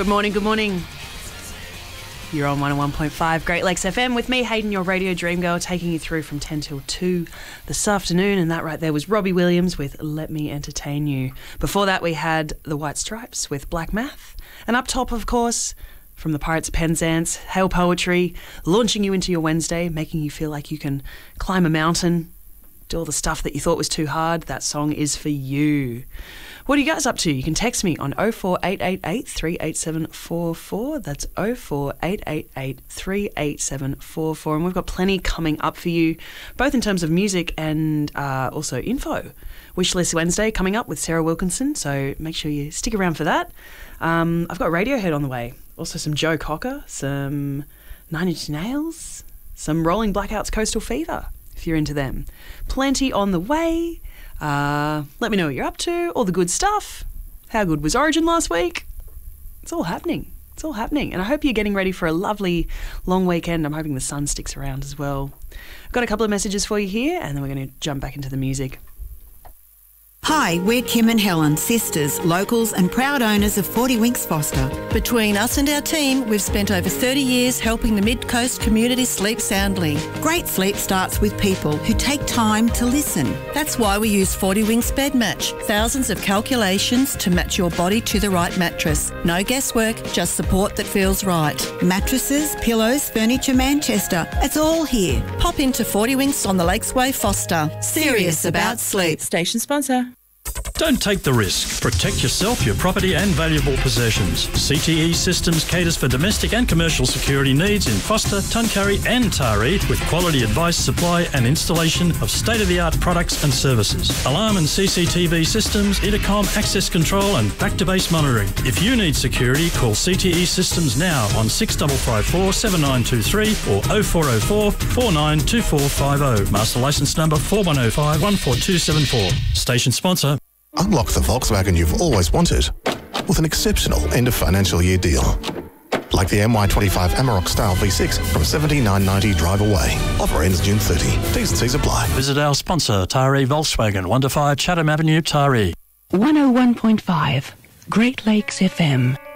Good morning, good morning. You're on 101.5 Great Lakes FM with me, Hayden, your radio dream girl, taking you through from 10 till 2 this afternoon. And that right there was Robbie Williams with Let Me Entertain You. Before that, we had the White Stripes with Black Math. And up top, of course, from the Pirates of Penzance, Hail Poetry, launching you into your Wednesday, making you feel like you can climb a mountain, do all the stuff that you thought was too hard. That song is for you. What are you guys up to? You can text me on 04888 38744. That's 04888 38744. And we've got plenty coming up for you, both in terms of music and also info. Wishlist Wednesday coming up with Sarah Wilkinson, so make sure you stick around for that. I've got Radiohead on the way. Also some Joe Cocker, some Nine Inch Nails, some Rolling Blackouts Coastal Fever, if you're into them. Plenty on the way. Let me know what you're up to, all the good stuff. How good was Origin last week? It's all happening. It's all happening. And I hope you're getting ready for a lovely long weekend. I'm hoping the sun sticks around as well. I've got a couple of messages for you here, and then we're going to jump back into the music. Hi, we're Kim and Helen, sisters, locals and proud owners of 40 Winks Foster. Between us and our team, we've spent over 30 years helping the Mid-Coast community sleep soundly. Great sleep starts with people who take time to listen. That's why we use 40 Winks Bed Match. Thousands of calculations to match your body to the right mattress. No guesswork, just support that feels right. Mattresses, pillows, furniture, Manchester, it's all here. Pop into 40 Winks on the Lakesway Foster. Serious about sleep. Station sponsor. Don't take the risk. Protect yourself, your property and valuable possessions. CTE Systems caters for domestic and commercial security needs in Foster, Tuncurry and Taree with quality advice, supply and installation of state-of-the-art products and services. Alarm and CCTV systems, intercom, access control and back-to-base monitoring. If you need security, call CTE Systems now on 6554 7923 or 0404 492450. Master licence number 4105 14274. Station sponsor. Unlock the Volkswagen you've always wanted with an exceptional end of financial year deal. Like the MY25 Amarok Style V6 from $79.90 drive away. Offer ends June 30. T's and C's apply. Visit our sponsor, Taree Volkswagen, 1 to 5 Chatham Avenue, Taree. 101.5 Great Lakes FM.